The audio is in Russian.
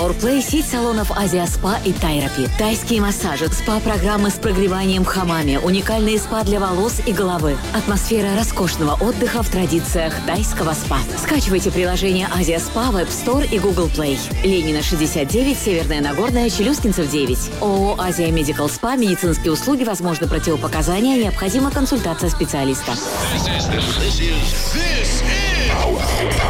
Орплей – сеть салонов Азия Спа и Тайрапи. Тайские массажи, спа-программы с прогреванием в хамаме, уникальные спа для волос и головы. Атмосфера роскошного отдыха в традициях тайского спа. Скачивайте приложение Азия Спа в App Store и Google Play. Ленина, 69, Северная Нагорная, Челюскинцев, 9. ООО «Азия Медикал Спа». Медицинские услуги, возможны противопоказания, необходима консультация специалиста. This is